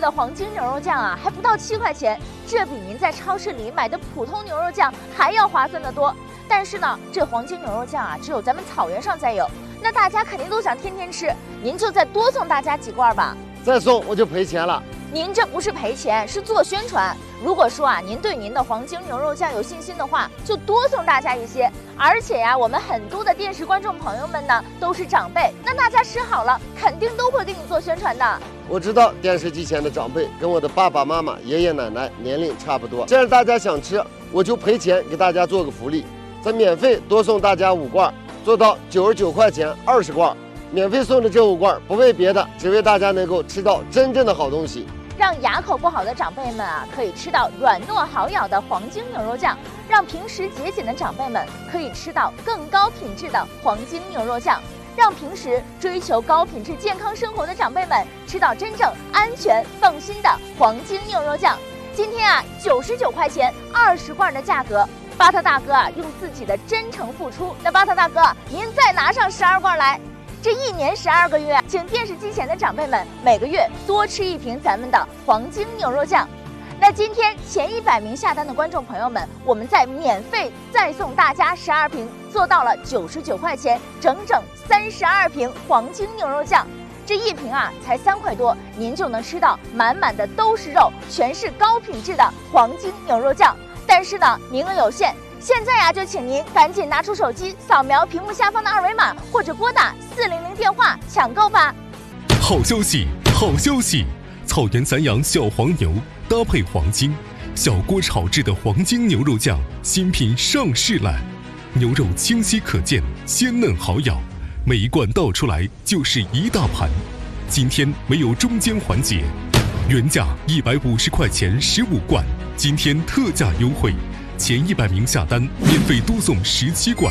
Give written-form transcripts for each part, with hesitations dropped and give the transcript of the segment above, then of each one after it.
的黄金牛肉酱啊，还不到7块钱，这比您在超市里买的普通牛肉酱还要划算得多。但是呢，这黄金牛肉酱啊，只有咱们草原上才有，那大家肯定都想天天吃，您就再多送大家几罐吧。 再送我就赔钱了。 您这不是赔钱，是做宣传。如果说啊，您对您的黄金牛肉酱有信心的话，就多送大家一些。而且呀，我们很多的电视观众朋友们呢，都是长辈，那大家吃好了，肯定都会给你做宣传的。 我知道电视机前的长辈跟我的爸爸妈妈、爷爷奶奶年龄差不多，既然大家想吃，我就赔钱给大家做个福利，再免费多送大家5罐，做到99块钱20罐。免费送的这5罐不为别的，只为大家能够吃到真正的好东西， 让牙口不好的长辈们啊，可以吃到软糯好咬的黄金牛肉酱，让平时节俭的长辈们可以吃到更高品质的黄金牛肉酱，让平时追求高品质健康生活的长辈们吃到真正安全放心的黄金牛肉酱。今天啊，99块钱20罐的价格，巴特大哥啊用自己的真诚付出。那巴特大哥，您再拿上12罐来。这1年12个月，请电视机前的长辈们每个月多吃1瓶咱们的黄金牛肉酱。那今天前100名下单的观众朋友们，我们再免费再送大家12瓶，做到了99块钱，整整32瓶黄金牛肉酱。这1瓶啊才3块多，您就能吃到满满的都是肉，全是高品质的黄金牛肉酱。但是呢，名额有限。现在呀，就请您赶紧拿出手机，扫描屏幕下方的2维码，或者拨打400电话抢购吧。 好消息，好消息！草原散养小黄牛搭配黄金，小锅炒制的黄金牛肉酱新品上市了。牛肉清晰可见，鲜嫩好咬，每一罐倒出来就是一大盘。今天没有中间环节，原价150块钱15罐，今天特价优惠。前100名下单，免费多送17罐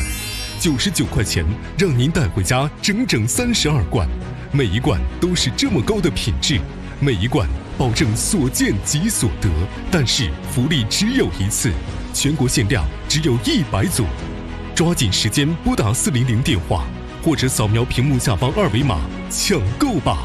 ，99块钱，让您带回家整整32罐，每一罐都是这么高的品质，每一罐保证所见即所得。但是福利只有一次，全国限量只有100组，抓紧时间拨打400电话，或者扫描屏幕下方2维码抢购吧。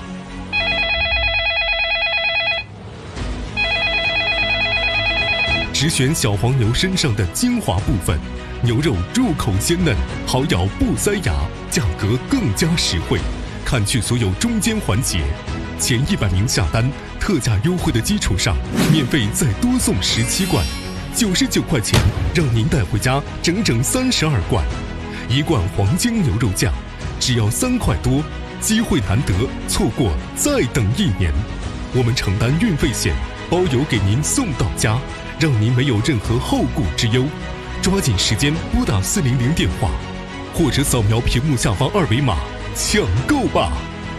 只选小黄牛身上的精华部分，牛肉入口鲜嫩，好咬不塞牙，价格更加实惠。砍去所有中间环节，前100名下单，特价优惠的基础上，免费再多送17罐，99块钱，让您带回家整整32罐。1罐黄金牛肉酱，只要3块多，机会难得，错过再等1年。我们承担运费险，包邮给您送到家。让您没有任何后顾之忧，抓紧时间拨打400电话，或者扫描屏幕下方2维码抢购吧。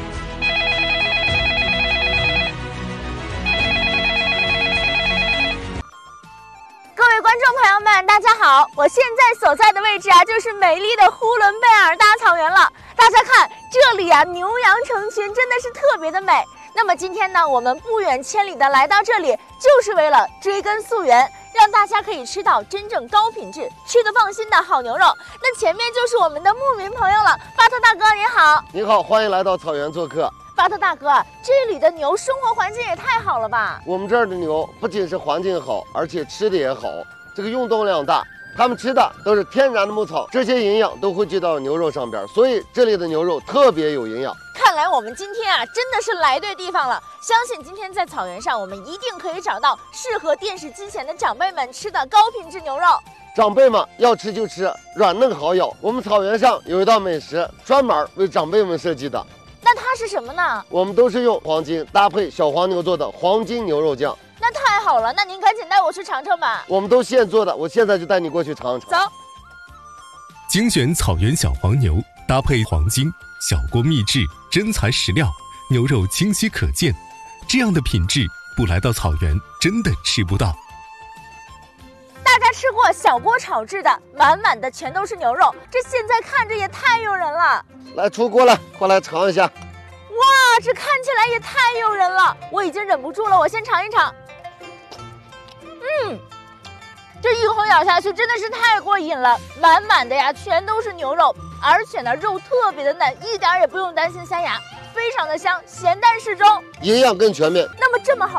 各位观众朋友们，大家好！我现在所在的位置啊，就是美丽的呼伦贝尔大草原了。大家看这里啊，牛羊成群，真的是特别的美。那么今天呢，我们不远千里的来到这里，就是为了追根溯源，让大家可以吃到真正高品质、吃得放心的好牛肉。那前面就是我们的牧民朋友了，巴特大哥您好。 你好，欢迎来到草原做客。 巴特大哥，这里的牛生活环境也太好了吧？ 我们这儿的牛不仅是环境好，而且吃的也好，这个运动量大。他们吃的都是天然的牧草，这些营养都汇聚到牛肉上边，所以这里的牛肉特别有营养。 看来我们今天啊，真的是来对地方了。相信今天在草原上，我们一定可以找到适合电视机前的长辈们吃的高品质牛肉。 长辈们要吃就吃，软嫩好咬。我们草原上有一道美食，专门为长辈们设计的。 那它是什么呢？ 我们都是用黄金搭配小黄牛做的黄金牛肉酱。 那太好了，那您赶紧带我去尝尝吧。 我们都现做的，我现在就带你过去尝尝。 走。 精选草原小黄牛，搭配黄金，小锅秘制，真材实料，牛肉清晰可见，这样的品质不来到草原真的吃不到。 大家吃过小锅炒制的，满满的全都是牛肉，这现在看着也太诱人了。 来，出锅了，过来尝一下。 哇，这看起来也太诱人了，我已经忍不住了，我先尝一尝。这一口咬下去真的是太过瘾了，满满的呀全都是牛肉，而且呢肉特别的嫩，一点也不用担心塞牙，非常的香，咸淡适中， 营养更全面。 那么这么好